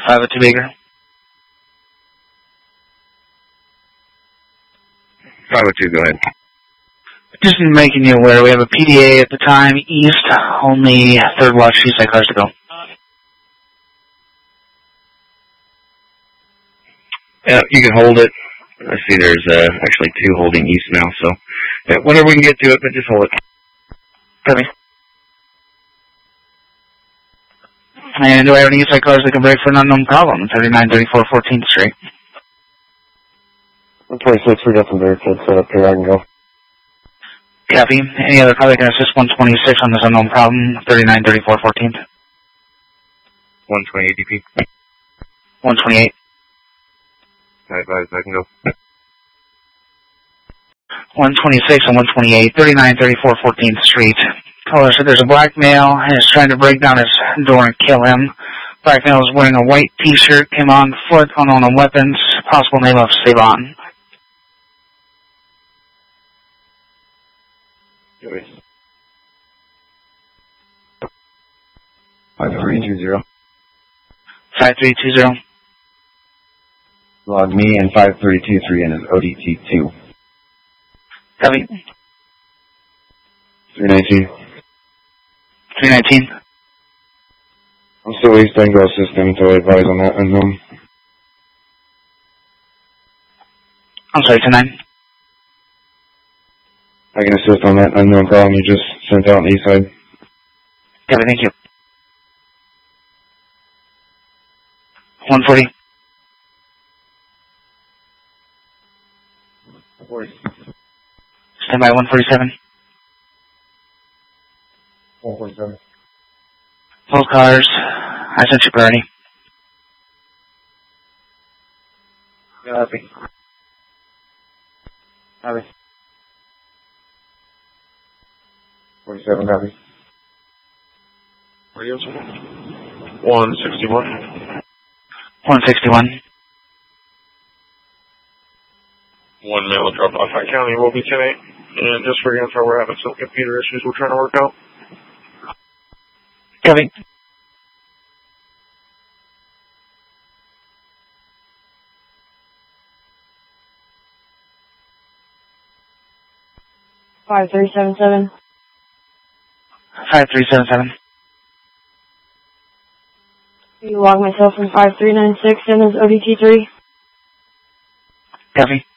502 Baker. 502, go ahead. Just making you aware, we have a PDA at the time, east, only third watch, east-side cars to go. Yeah, you can hold it. I see there's actually two holding east now, so yeah, whenever we can get to it, but just hold it. Copy. And do I have any east-side cars that can break for an unknown problem? 3934 14th Street. 126, we got some barricades set up here, I can go. Copy. Any other car that can assist 126 on this unknown problem? 3934 14th. 128 DP. 128. I can go. 126 and 128, 3934 14th Street. Caller said there's a black male and is trying to break down his door and kill him. Black male is wearing a white t-shirt, came on foot, unknown weapons, possible name of Savon. 5320. 5320. Log me and 5323 in as ODT2. Copy. 319. 319. I'm still East Anglo system until I advise on that unknown. I'm sorry, 29. I can assist on that unknown problem you just sent out on the east side. Copy, thank you. 140. Stand by 147. 147. Both cars. I sent you priority. Copy. Copy. 47, copy. Radio's 161. 161. One male dropped off High County will be 10-8. And just for your info, we're having some computer issues we're trying to work out. Copy. Five 377. 5377. You log myself from 5396 in as ODT3. Copy.